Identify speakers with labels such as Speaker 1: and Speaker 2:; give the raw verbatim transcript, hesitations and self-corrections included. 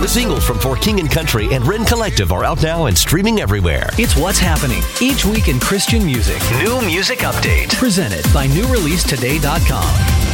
Speaker 1: The singles from For King and Country and Ren Collective are out now and streaming everywhere.
Speaker 2: It's what's happening each week in Christian music.
Speaker 1: New Music Update.
Speaker 2: Presented by new release today dot com.